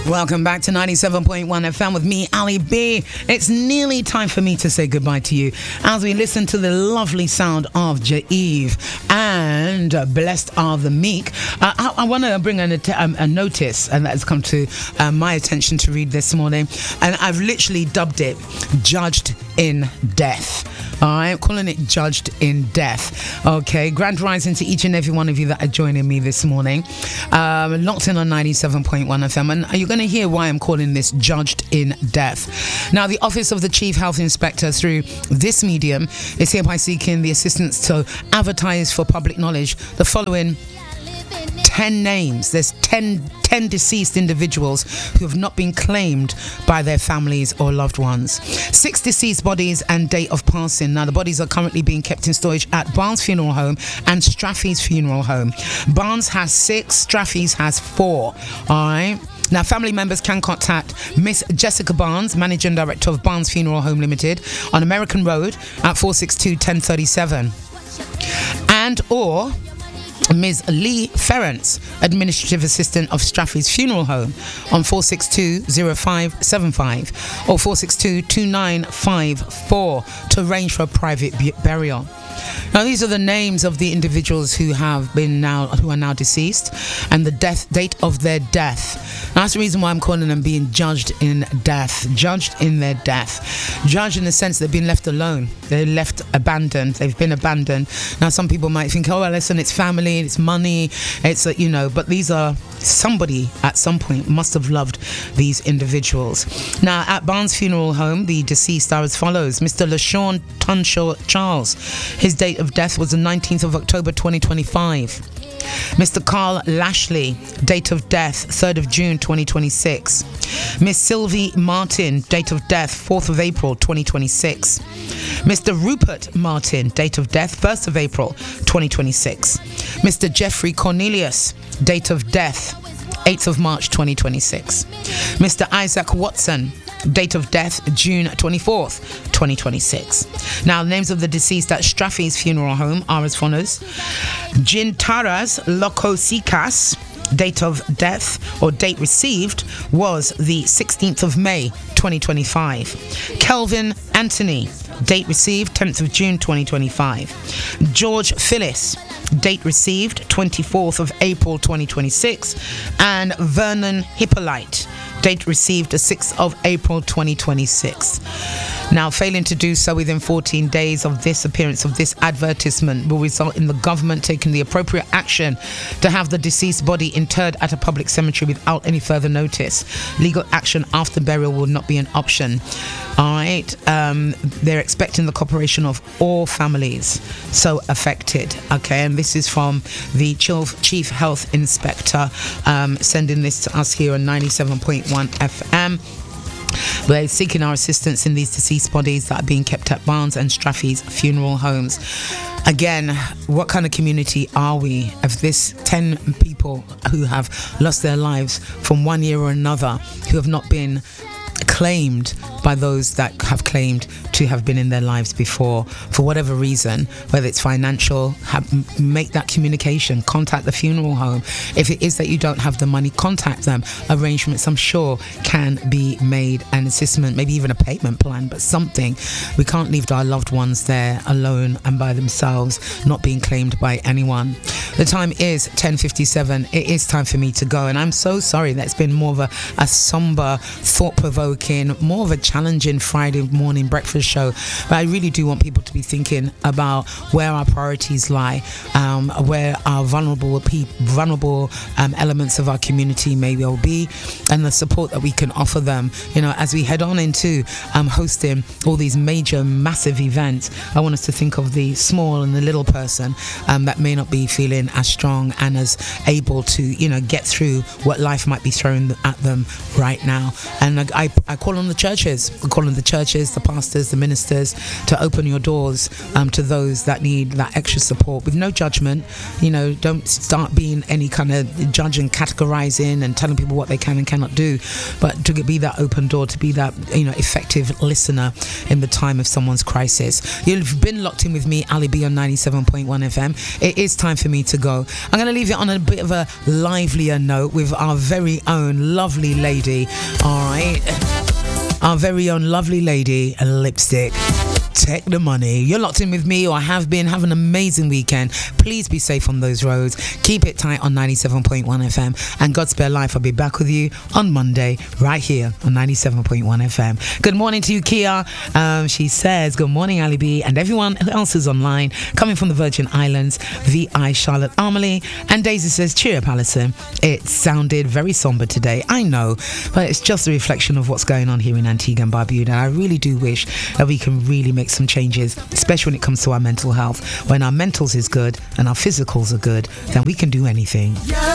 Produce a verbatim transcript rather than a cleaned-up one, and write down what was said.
Welcome back to ninety-seven point one F M with me, Ali B. It's nearly time for me to say goodbye to you as we listen to the lovely sound of Ja'eve and uh, Blessed Are the Meek. Uh, I, I want to bring a, um, a notice, and that has come to uh, my attention to read this morning, and I've literally dubbed it Judged in Death. I'm calling it Judged in Death. Okay, grand rising to each and every one of you that are joining me this morning. Um, locked in on ninety-seven point one F M, and you're going to hear why I'm calling this Judged in Death. Now, the Office of the Chief Health Inspector, through this medium, is hereby seeking the assistance to advertise for public knowledge the following ten names. There's ten, ten deceased individuals who have not been claimed by their families or loved ones. Six deceased bodies and date of passing. Now, the bodies are currently being kept in storage at Barnes Funeral Home and Straffy's Funeral Home. Barnes has six, Straffy's has four. All right. Now, family members can contact Miss Jessica Barnes, Managing Director of Barnes Funeral Home Limited, on American Road at four six two, one oh three seven, and or Miz Lee Ferrance, Administrative Assistant of Straffy's Funeral Home, on four six two, oh five seven five or four six two, two nine five four to arrange for a private bu- burial. Now, these are the names of the individuals who have been now, who are now deceased, and the death date of their death. Now, that's the reason why I'm calling them being judged in death. Judged in their death. Judged in the sense they've been left alone. They're left abandoned. They've been abandoned. Now, some people might think, oh, well, listen, it's family, it's money, it's, uh, you know, but these are, somebody at some point must have loved these individuals. Now, at Barnes Funeral Home, the deceased are as follows. Mister LaShawn Tunshaw Charles. His date of death was the nineteenth of October twenty twenty-five. Mister Carl Lashley, date of death third of June twenty twenty-six. Miss Sylvie Martin, date of death fourth of April twenty twenty-six. Mister Rupert Martin, date of death first of April twenty twenty-six. Mister Jeffrey Cornelius, date of death eighth of March twenty twenty-six. Mister Isaac Watson, date of death June twenty-fourth twenty twenty-six. Now, the names of the deceased at Straffy's Funeral Home are as follows. Jintaras Lokosikas, date of death or date received was the sixteenth of May twenty twenty-five. Kelvin Anthony, date received tenth of June twenty twenty-five. George Phyllis, date received twenty-fourth of April twenty twenty-six. And Vernon Hippolyte, date received the sixth of April twenty twenty-six. Now, failing to do so within fourteen days of this appearance of this advertisement will result in the government taking the appropriate action to have the deceased body interred at a public cemetery without any further notice. Legal action after burial will not be an option. All right. Um, they're expecting the cooperation of all families so affected. Okay. And this is from the Chief Health Inspector, um, sending this to us here on ninety-seven point one F M. We're seeking our assistance in these deceased bodies that are being kept at Barnes and Straffy's funeral homes. Again, what kind of community are we of this ten people who have lost their lives from one year or another, who have not been claimed by those that have claimed to have been in their lives before for whatever reason, whether it's financial, have, make that communication, contact the funeral home. If it is that you don't have the money, contact them. Arrangements, I'm sure, can be made, an assessment, maybe even a payment plan, but something. We can't leave our loved ones there alone and by themselves, not being claimed by anyone. The time is ten fifty-seven. It is time for me to go, and I'm so sorry that it's been more of a, a somber, thought-provoking, more of a challenging Friday morning breakfast show. But I really do want people to be thinking about where our priorities lie, um, where our vulnerable people, vulnerable um, elements of our community may well be, and the support that we can offer them. You know, as we head on into um, hosting all these major, massive events, I want us to think of the small and the little person um, that may not be feeling as strong and as able to, you know, get through what life might be throwing at them right now. And I, I call on the churches. We call on the churches, the pastors, the ministers to open your doors um, to those that need that extra support with no judgment. You know, don't start being any kind of judging, categorizing and telling people what they can and cannot do, but to be that open door, to be that, you know, effective listener in the time of someone's crisis. You've been locked in with me, Ali B, on ninety-seven point one F M. It is time for me to go. I'm going to leave it on a bit of a livelier note with our very own lovely lady, all right? Our very own lovely lady, Lipstick. Take the money. You're locked in with me, or have been. Have an amazing weekend. Please be safe on those roads. Keep it tight on ninety-seven point one F M. And God spare life, I'll be back with you on Monday, right here on ninety-seven point one F M. Good morning to you, Kia. Um, she says, good morning, Ali B, and everyone else who's online, coming from the Virgin Islands, V I Charlotte Armley. And Daisy says, cheer up, Alison. It sounded very somber today. I know, but it's just a reflection of what's going on here in Antigua and Barbuda. I really do wish that we can really make some changes, especially when it comes to our mental health. When our mentals is good and our physicals are good, then we can do anything. Yeah.